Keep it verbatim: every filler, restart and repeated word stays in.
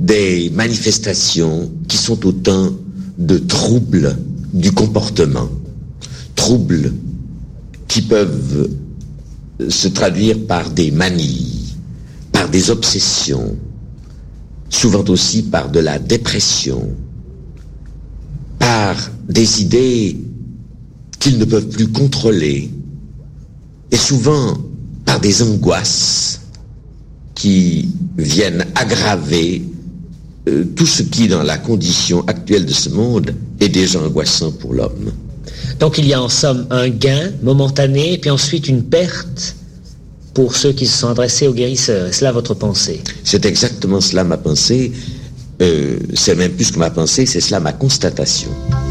des manifestations qui sont autant de troubles du comportement, troubles qui peuvent se traduire par des manies, par des obsessions, souvent aussi par de la dépression, par des idées qu'ils ne peuvent plus contrôler, et souvent par des angoisses qui viennent aggraver euh, tout ce qui, dans la condition actuelle de ce monde, est déjà angoissant pour l'homme. Donc il y a en somme un gain momentané, et puis ensuite une perte pour ceux qui se sont adressés aux guérisseurs. Est-ce là votre pensée? C'est exactement cela ma pensée. Euh, c'est même plus que ma pensée, c'est cela ma constatation.